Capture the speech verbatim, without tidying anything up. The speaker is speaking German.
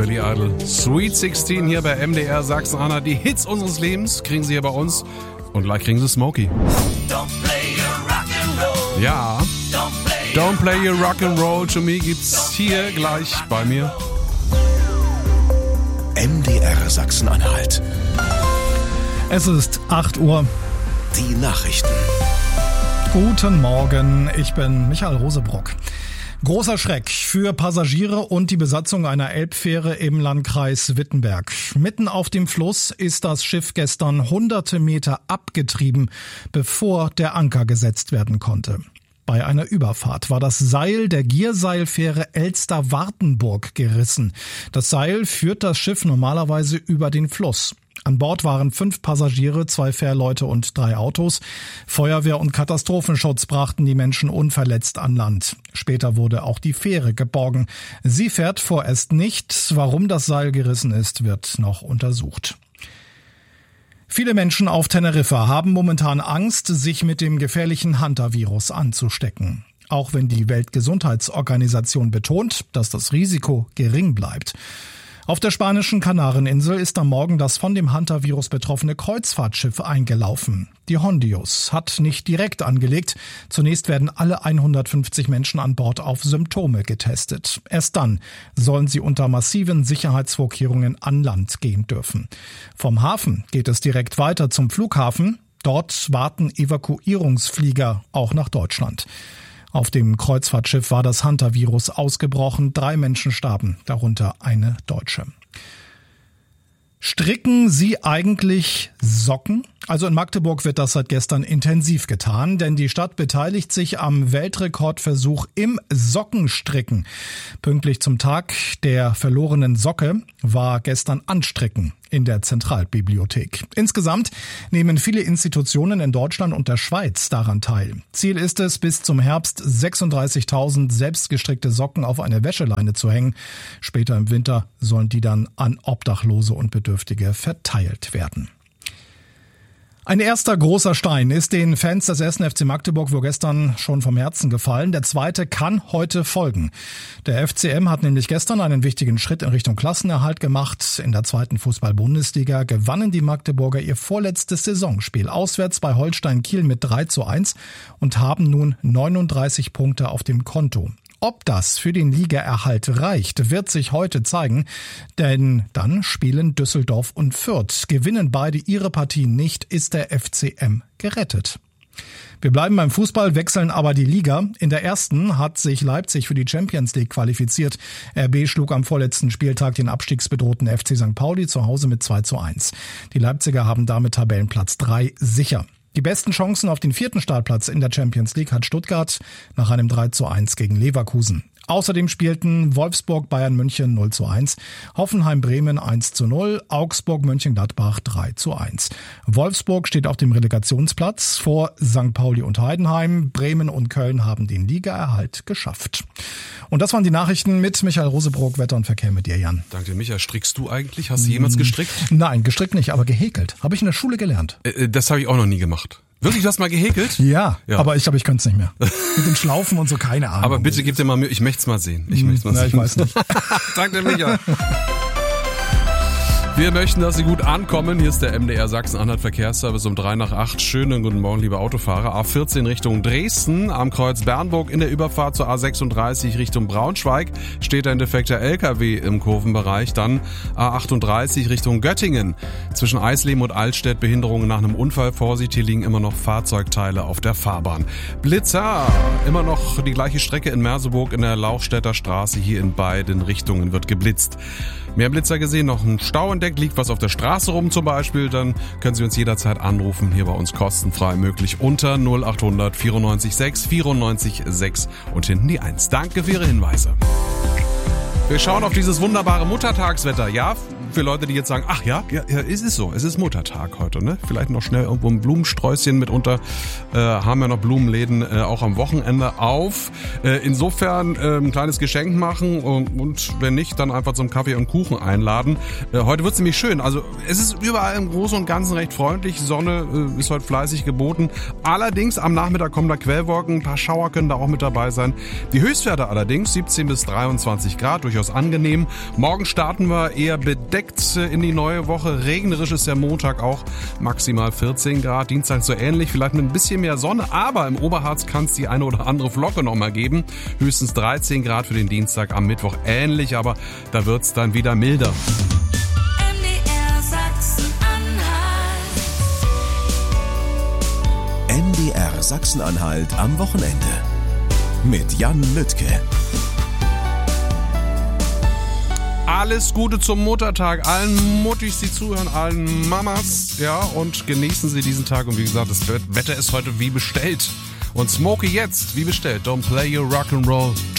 Billy Idol. Sweet sechzehn hier bei M D R Sachsen-Anhalt. Die Hits unseres Lebens kriegen Sie hier bei uns. Und gleich kriegen Sie Smokey. Don't play your rock'n'roll. Ja. Don't play, Don't play your rock'n'roll to me gibt's hier gleich bei mir. M D R Sachsen-Anhalt. Es ist acht Uhr. Die Nachrichten. Guten Morgen, ich bin Michael Rosebrock. Großer Schreck für Passagiere und die Besatzung einer Elbfähre im Landkreis Wittenberg. Mitten auf dem Fluss ist das Schiff gestern hunderte Meter abgetrieben, bevor der Anker gesetzt werden konnte. Bei einer Überfahrt war das Seil der Gierseilfähre Elster-Wartenburg gerissen. Das Seil führt das Schiff normalerweise über den Fluss. An Bord waren fünf Passagiere, zwei Fährleute und drei Autos. Feuerwehr und Katastrophenschutz brachten die Menschen unverletzt an Land. Später wurde auch die Fähre geborgen. Sie fährt vorerst nicht. Warum das Seil gerissen ist, wird noch untersucht. Viele Menschen auf Teneriffa haben momentan Angst, sich mit dem gefährlichen Hantavirus anzustecken. Auch wenn die Weltgesundheitsorganisation betont, dass das Risiko gering bleibt. Auf der spanischen Kanareninsel ist am Morgen das von dem Hantavirus betroffene Kreuzfahrtschiff eingelaufen. Die Hondius hat nicht direkt angelegt. Zunächst werden alle hundertfünfzig Menschen an Bord auf Symptome getestet. Erst dann sollen sie unter massiven Sicherheitsvorkehrungen an Land gehen dürfen. Vom Hafen geht es direkt weiter zum Flughafen. Dort warten Evakuierungsflieger auch nach Deutschland. Auf dem Kreuzfahrtschiff war das Hantavirus ausgebrochen. Drei Menschen starben, darunter eine Deutsche. Stricken Sie eigentlich Socken? Also in Magdeburg wird das seit gestern intensiv getan, denn die Stadt beteiligt sich am Weltrekordversuch im Sockenstricken. Pünktlich zum Tag der verlorenen Socke war gestern Anstricken in der Zentralbibliothek. Insgesamt nehmen viele Institutionen in Deutschland und der Schweiz daran teil. Ziel ist es, bis zum Herbst sechsunddreißigtausend selbstgestrickte Socken auf eine Wäscheleine zu hängen. Später im Winter sollen die dann an Obdachlose und Bedürftige verteilt werden. Ein erster großer Stein ist den Fans des ersten F C Magdeburg wohl gestern schon vom Herzen gefallen. Der zweite kann heute folgen. Der F C M hat nämlich gestern einen wichtigen Schritt in Richtung Klassenerhalt gemacht. In der zweiten Fußball-Bundesliga gewannen die Magdeburger ihr vorletztes Saisonspiel auswärts bei Holstein Kiel mit drei zu eins und haben nun neununddreißig Punkte auf dem Konto. Ob das für den Ligaerhalt reicht, wird sich heute zeigen, denn dann spielen Düsseldorf und Fürth. Gewinnen beide ihre Partien nicht, ist der F C M gerettet. Wir bleiben beim Fußball, wechseln aber die Liga. In der ersten hat sich Leipzig für die Champions League qualifiziert. R B schlug am vorletzten Spieltag den abstiegsbedrohten F C Sankt Pauli zu Hause mit zwei zu eins. Die Leipziger haben damit Tabellenplatz drei sicher. Die besten Chancen auf den vierten Startplatz in der Champions League hat Stuttgart nach einem drei zu eins gegen Leverkusen. Außerdem spielten Wolfsburg Bayern München null zu eins, Hoffenheim Bremen eins zu null, Augsburg Mönchengladbach drei zu eins. Wolfsburg steht auf dem Relegationsplatz vor Sankt Pauli und Heidenheim. Bremen und Köln haben den Ligaerhalt geschafft. Und das waren die Nachrichten mit Michael Rosebrock, Wetter und Verkehr mit dir, Jan. Danke, Michael. Strickst du eigentlich? Hast du jemals gestrickt? Nein, gestrickt nicht, aber gehäkelt. Habe ich in der Schule gelernt. Äh, das habe ich auch noch nie gemacht. Wirklich, du hast mal gehäkelt? Ja, ja. aber ich glaube, ich könnte es nicht mehr. Mit den Schlaufen und so, keine Ahnung. Aber bitte gib dir mal Mühe, ich möchte es mal sehen. Ich möchte mal Na, sehen. ich weiß nicht. Danke, Michael. Wir möchten, dass Sie gut ankommen. Hier ist der M D R Sachsen-Anhalt Verkehrsservice um drei nach acht. Schönen guten Morgen, liebe Autofahrer. A vierzehn Richtung Dresden, am Kreuz Bernburg in der Überfahrt zur A sechsunddreißig Richtung Braunschweig steht ein defekter L K W im Kurvenbereich. Dann A achtunddreißig Richtung Göttingen. Zwischen Eisleben und Altstedt Behinderungen nach einem Unfall. Vorsicht, hier liegen immer noch Fahrzeugteile auf der Fahrbahn. Blitzer, immer noch die gleiche Strecke in Merseburg in der Lauchstädter Straße. Hier in beiden Richtungen wird geblitzt. Mehr Blitzer gesehen, noch ein Stau entdeckt, liegt was auf der Straße rum zum Beispiel, dann können Sie uns jederzeit anrufen, hier bei uns kostenfrei möglich unter null acht hundert vierundneunzig sechs vierundneunzig sechs und hinten die eins. Danke für Ihre Hinweise. Wir schauen auf dieses wunderbare Muttertagswetter. Ja, für Leute, die jetzt sagen, ach ja, ja, ja, es ist so, es ist Muttertag heute, ne? Vielleicht noch schnell irgendwo ein Blumensträußchen mitunter, äh, haben ja noch Blumenläden äh, auch am Wochenende auf. Äh, insofern äh, ein kleines Geschenk machen und, und wenn nicht, dann einfach zum Kaffee und Kuchen einladen. Äh, heute wird's nämlich schön, also es ist überall im Großen und Ganzen recht freundlich, Sonne äh, ist heute fleißig geboten. Allerdings am Nachmittag kommen da Quellwolken, ein paar Schauer können da auch mit dabei sein. Die Höchstwerte allerdings siebzehn bis dreiundzwanzig Grad, durchaus angenehm. Morgen starten wir eher bedeckt in die neue Woche. Regnerisch ist der Montag auch, maximal vierzehn Grad. Dienstag so ähnlich, vielleicht mit ein bisschen mehr Sonne, aber im Oberharz kann es die eine oder andere Flocke noch mal geben. Höchstens dreizehn Grad für den Dienstag, am Mittwoch ähnlich, aber da wird es dann wieder milder. M D R Sachsen-Anhalt. M D R Sachsen-Anhalt am Wochenende. Mit Jan Lüttke. Alles Gute zum Muttertag, allen Muttis, die zuhören, allen Mamas, ja, und genießen Sie diesen Tag. Und wie gesagt, das Wetter ist heute wie bestellt. Und Smokey jetzt, wie bestellt. Don't play your rock'n'roll